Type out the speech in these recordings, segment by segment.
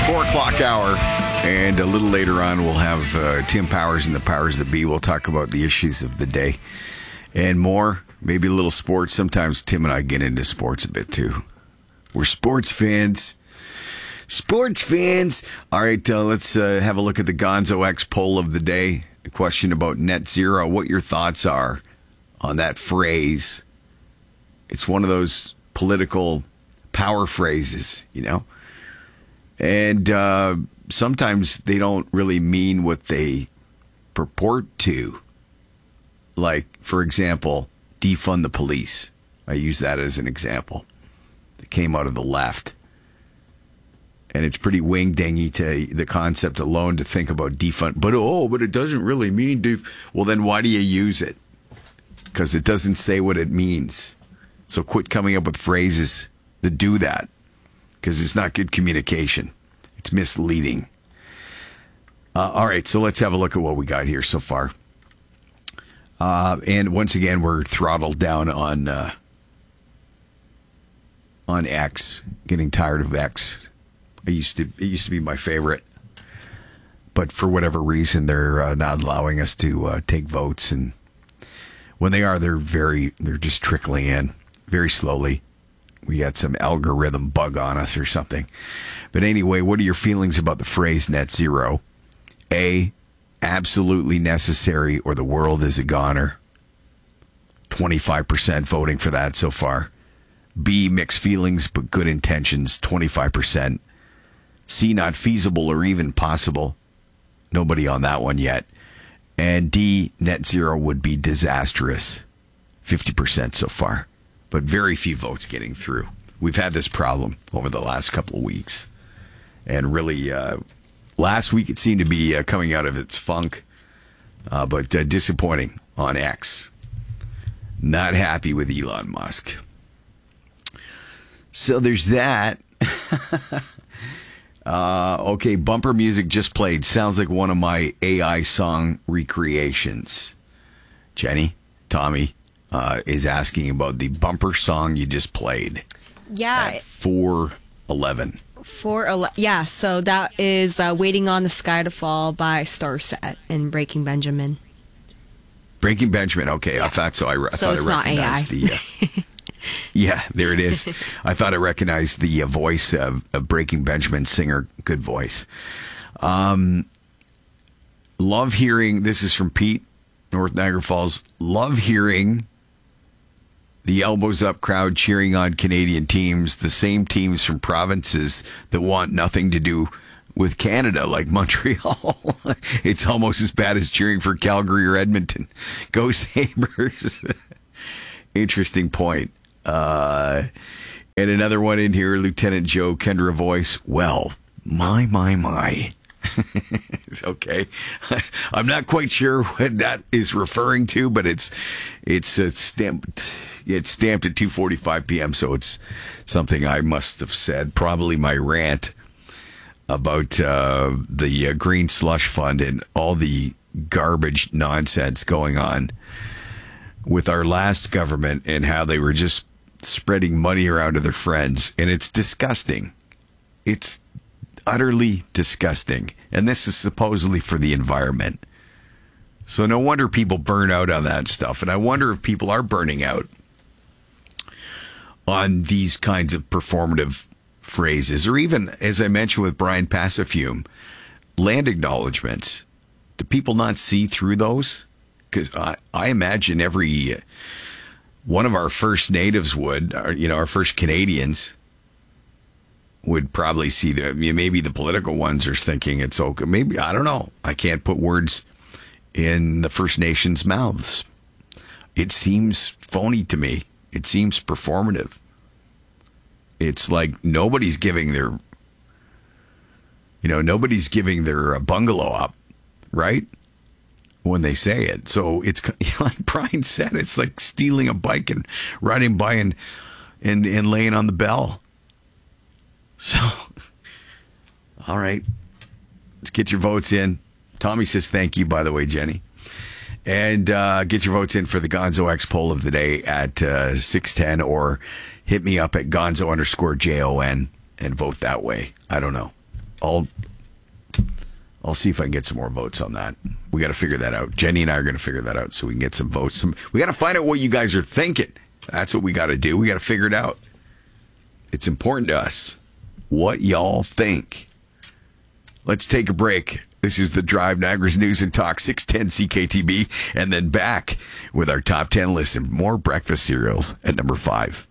4 o'clock hour, and a little later on we'll have Tim Powers and the Powers That Be. We'll talk about the issues of the day and more, maybe a little sports. Sometimes Tim and I get into sports a bit too. We're sports fans. Sports fans. All right, let's have a look at the Gonzo X poll of the day. A question about net zero. What your thoughts are on that phrase. It's one of those political power phrases, you know. And sometimes they don't really mean what they purport to. Like, for example, defund the police. I use that as an example. It came out of the left. And it's pretty wing-dingy to the concept alone to think about defund. But it doesn't really mean Well, then why do you use it? Because it doesn't say what it means. So quit coming up with phrases that do that. Because it's not good communication. It's misleading. All right, so let's have a look at what we got here so far. And once again, we're throttled down on X. Getting tired of X. It used to be my favorite, but for whatever reason, they're not allowing us to take votes. And when they are, they're just trickling in very slowly. We got some algorithm bug on us or something. But anyway, what are your feelings about the phrase net zero? A, absolutely necessary, or the world is a goner. 25% voting for that so far. B, mixed feelings but good intentions, 25%. C, not feasible or even possible. Nobody on that one yet. And D, net zero would be disastrous. 50% so far. But very few votes getting through. We've had this problem over the last couple of weeks. And really, last week it seemed to be coming out of its funk. But disappointing on X. Not happy with Elon Musk. So there's that. Okay, bumper music just played. Sounds like one of my AI song recreations. Jenny, Tommy is asking about the bumper song you just played. Yeah. At 4:11. 4:11. Yeah, so that is Waiting on the Sky to Fall by Starset and Breaking Benjamin. Breaking Benjamin, okay. Yeah. I thought so. I thought it's I not AI. Yeah, there it is. I thought I recognized the voice of Breaking Benjamin singer. Good voice. Love hearing, this is from Pete, North Niagara Falls. Love hearing the elbows up crowd cheering on Canadian teams, the same teams from provinces that want nothing to do with Canada, like Montreal. It's almost as bad as cheering for Calgary or Edmonton. Go Sabres. Interesting point. And another one in here, Lieutenant Joe Kendra voice. Well, my. Okay. I'm not quite sure what that is referring to, but it's stamped at 2:45 p.m. So it's something I must have said. Probably my rant about the Green Slush Fund and all the garbage nonsense going on with our last government and how they were just spreading money around to their friends. And it's disgusting. It's utterly disgusting. And this is supposedly for the environment. So no wonder people burn out on that stuff. And I wonder if people are burning out on these kinds of performative phrases. Or even, as I mentioned with Brian Passafume, land acknowledgements. Do people not see through those? Because I imagine every one of our First Natives would, our First Canadians would probably see maybe the political ones are thinking it's okay. Maybe, I don't know. I can't put words in the First Nations' mouths. It seems phony to me. It seems performative. It's like nobody's giving their bungalow up, right? When they say it. So it's like Brian said, it's like stealing a bike and riding by and laying on the bell. So, all right, let's get your votes in. Tommy says thank you, by the way, Jenny. And get your votes in for the Gonzo X poll of the day at 6:10, or hit me up at Gonzo_JON and vote that way. I don't know. I'll see if I can get some more votes on that. We got to figure that out. Jenny and I are going to figure that out so we can get some votes. We got to find out what you guys are thinking. That's what we got to do. We got to figure it out. It's important to us what y'all think. Let's take a break. This is The Drive, Niagara's News and Talk, 610 CKTB, and then back with our top 10 list and more breakfast cereals at number 5.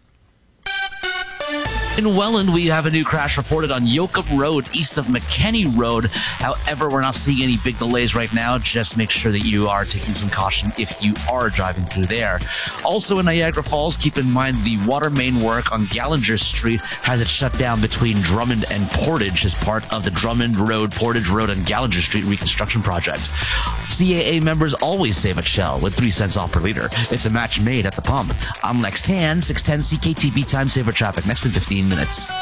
In Welland, we have a new crash reported on Yoakum Road, east of McKenney Road. However, we're not seeing any big delays right now. Just make sure that you are taking some caution if you are driving through there. Also in Niagara Falls, keep in mind the water main work on Gallinger Street has it shut down between Drummond and Portage as part of the Drummond Road, Portage Road, and Gallinger Street reconstruction project. CAA members always save at Shell with 3 cents off per liter. It's a match made at the pump. I'm Lex Tan, 610 CKTB time saver traffic. Next in 15 minutes.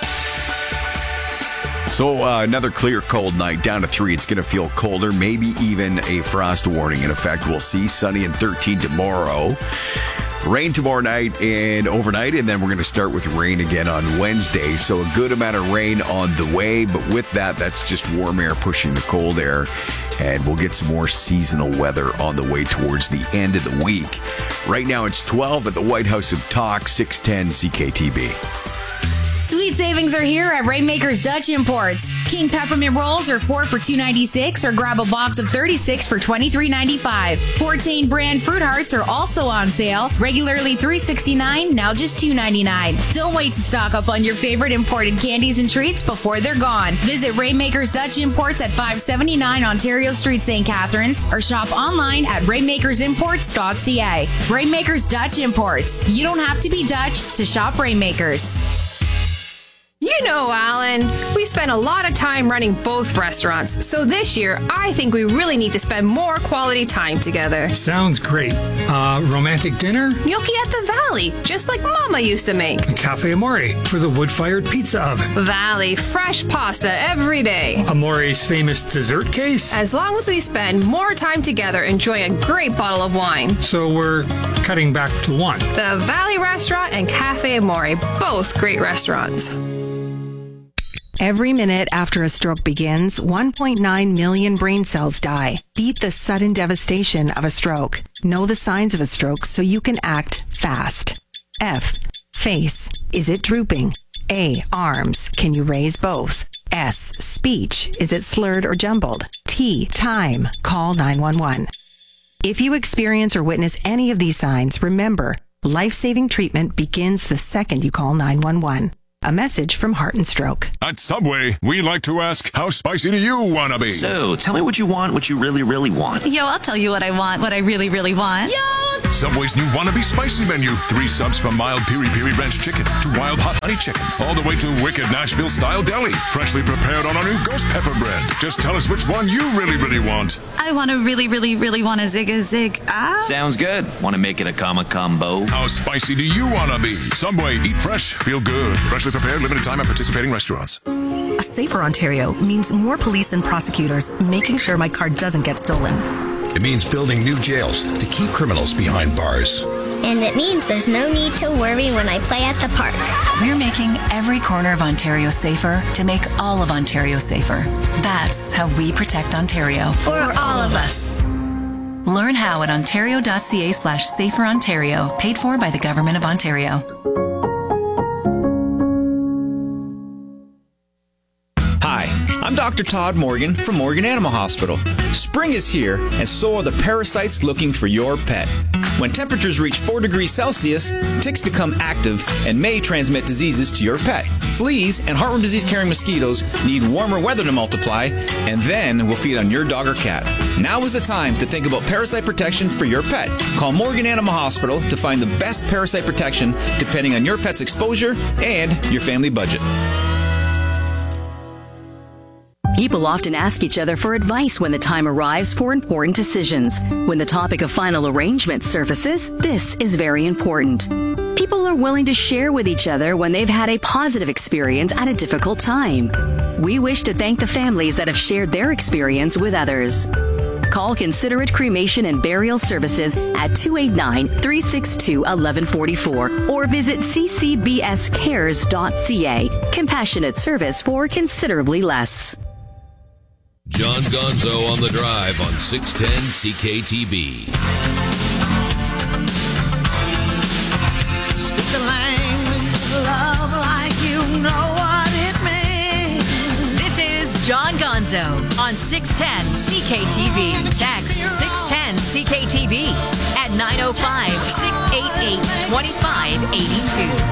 So another clear, cold night, down to 3. It's going to feel colder, maybe even a frost warning in effect. We'll see. Sunny and 13 tomorrow. Rain tomorrow night and overnight, and then we're going to start with rain again on Wednesday. So a good amount of rain on the way, but with that, that's just warm air pushing the cold air. And we'll get some more seasonal weather on the way towards the end of the week. Right now, it's 12 at the White House of Talk, 610 CKTB. Sweet savings are here at Rainmaker's Dutch Imports. King peppermint rolls are 4 for $2.96, or grab a box of 36 for $23.95. Fortain brand fruit hearts are also on sale, regularly $3.69, now just $2.99. Don't wait to stock up on your favorite imported candies and treats before they're gone. Visit Rainmaker's Dutch Imports at 579 Ontario Street, St. Catharines, or shop online at rainmakersimports.ca. Rainmaker's Dutch Imports. You don't have to be Dutch to shop Rainmakers. You know, Alan, we spend a lot of time running both restaurants, so this year I think we really need to spend more quality time together. Sounds great. Romantic dinner? Gnocchi at the Valley, just like Mama used to make. Cafe Amore for the wood-fired pizza oven. Valley, fresh pasta every day. Amore's famous dessert case? As long as we spend more time together enjoying a great bottle of wine. So we're cutting back to one. The Valley Restaurant and Cafe Amore, both great restaurants. Every minute after a stroke begins, 1.9 million brain cells die. Beat the sudden devastation of a stroke. Know the signs of a stroke so you can act fast. F. Face. Is it drooping? A. Arms. Can you raise both? S. Speech. Is it slurred or jumbled? T. Time. Call 911. If you experience or witness any of these signs, remember, life-saving treatment begins the second you call 911. A message from Heart and Stroke. At Subway, we like to ask, how spicy do you want to be? So, tell me what you want, what you really, really want. Yo, I'll tell you what I want, what I really, really want. Yo! Subway's new Wannabe Spicy menu. 3 subs from mild piri-piri ranch chicken to wild hot honey chicken. All the way to wicked Nashville-style deli. Freshly prepared on our new ghost pepper bread. Just tell us which one you really, really want. I want to really, really, really want a zig. Sounds good. Want to make it a combo? How spicy do you want to be? Subway, eat fresh, feel good. Freshly prepared, limited time at participating restaurants. A safer Ontario means more police and prosecutors making sure my car doesn't get stolen. It means building new jails to keep criminals behind bars. And it means there's no need to worry when I play at the park. We're making every corner of Ontario safer to make all of Ontario safer. That's how we protect Ontario. For all of us. Learn how at ontario.ca/saferontario, paid for by the Government of Ontario. Hi, I'm Dr. Todd Morgan from Morgan Animal Hospital. Spring is here, and so are the parasites looking for your pet. When temperatures reach 4 degrees Celsius, ticks become active and may transmit diseases to your pet. Fleas and heartworm disease-carrying mosquitoes need warmer weather to multiply, and then will feed on your dog or cat. Now is the time to think about parasite protection for your pet. Call Morgan Animal Hospital to find the best parasite protection depending on your pet's exposure and your family budget. People often ask each other for advice when the time arrives for important decisions. When the topic of final arrangement surfaces, this is very important. People are willing to share with each other when they've had a positive experience at a difficult time. We wish to thank the families that have shared their experience with others. Call Considerate Cremation and Burial Services at 289-362-1144 or visit ccbscares.ca. Compassionate service for considerably less. John Gonzo on the Drive on 610 CKTB. Speak the language of love like you know what it means. This is John Gonzo on 610 CKTB. Text 610 CKTB at 905-688-2582.